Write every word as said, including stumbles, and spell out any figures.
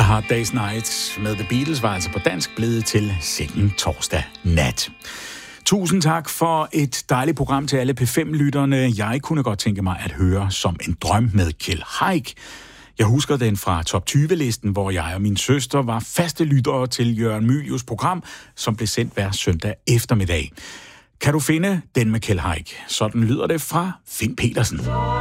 A Hard Day's Night med The Beatles var altså på dansk blevet til Sengen torsdag nat. Tusind tak for et dejligt program til alle P fem-lytterne. Jeg kunne godt tænke mig at høre Som en drøm med Kjeld Haik. Jeg husker den fra top tyve-listen, hvor jeg og min søster var faste lyttere til Jørgen Mylius program, som blev sendt hver søndag eftermiddag. Kan du finde den med Kjeld Haik? Sådan lyder det fra Finn Petersen.